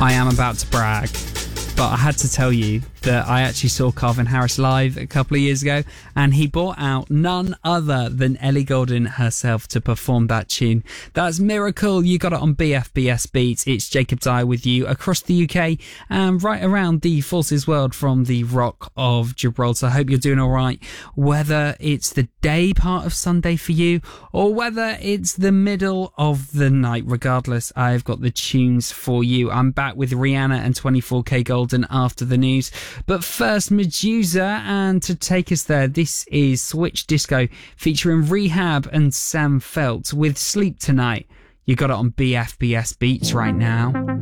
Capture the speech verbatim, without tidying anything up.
I am about to brag, but I had to tell you that I actually saw Calvin Harris live a couple of years ago, and he brought out none other than Ellie Goulding herself to perform that tune. That's Miracle. You got it on B F B S Beats. It's Jacob Dyer with you across the U K and right around the Forces world from the Rock of Gibraltar. I hope you're doing all right, whether it's the day part of Sunday for you or whether it's the middle of the night. Regardless, I've got the tunes for you. I'm back with Rihanna and twenty-four K Golden after the news. But first, Medusa, and to take us there, this is Switch Disco featuring Rehab and Sam Felt with Sleep Tonight. You got it on B F B S Beats right now.